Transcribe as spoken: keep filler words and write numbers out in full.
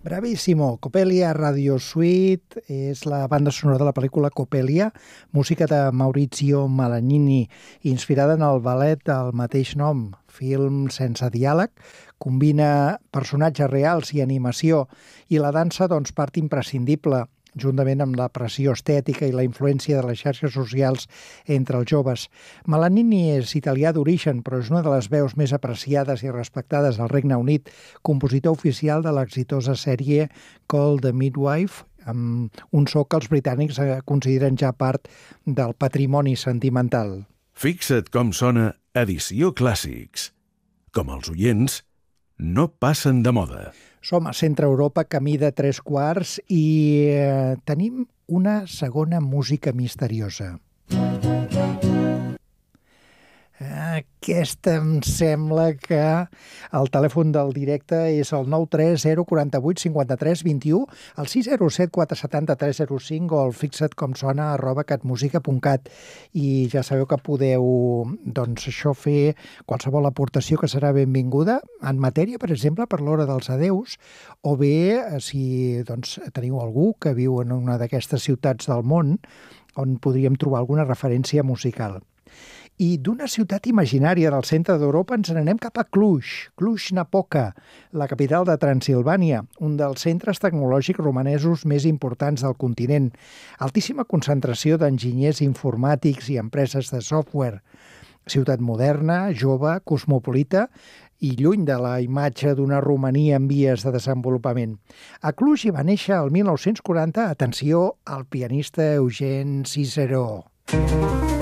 Bravíssimo. Coppelia Radio Suite és la banda sonora de la pel·lícula Coppelia, música de Maurizio Malagnini, inspirada en el ballet del mateix nom, film sense diàleg, combina personatges reals i animació, i la dansa, doncs, part imprescindible, juntament amb la pressió estètica i la influència de les xarxes socials entre els joves. Malagnini és italià d'origen, però és una de les veus més apreciades i respectades al Regne Unit, compositor oficial de l'exitosa sèrie Call the Midwife, amb un so que els britànics consideren ja part del patrimoni sentimental. Fixa't com sona Edició Clàssics. Com els oients, no passen de moda. Som a Centre Europa, camí de tres quarts, i eh, tenim una segona música misteriosa. Aquesta em sembla que el telèfon del directe és el nou tres zero quatre vuit cinquanta tres vint u, el sis zero set quatre set zero tres zero cinc o el fixa't com sona arroba catmusica punt cat. I ja sabeu que podeu, doncs, això fer qualsevol aportació que serà benvinguda en matèria, per exemple, per l'hora dels adeus, o bé si doncs, teniu algú que viu en una d'aquestes ciutats del món on podríem trobar alguna referència musical. I d'una ciutat imaginària del centre d'Europa ens n'anem cap a Cluj, Cluj-Napoca, la capital de Transilvània, un dels centres tecnològics romanesos més importants del continent. Altíssima concentració d'enginyers informàtics i empreses de software. Ciutat moderna, jove, cosmopolita i lluny de la imatge d'una Romania en vies de desenvolupament. A Cluj hi va néixer el mil nou-cents quaranta, atenció, el pianista Eugen Cicero.